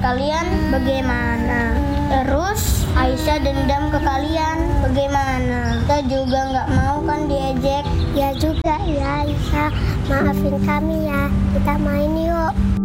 kalian bagaimana? Terus Aisyah dendam ke kalian bagaimana? Kita juga nggak mau kan diejek. Ya juga ya Aisyah, maafin kami ya, kita main yuk.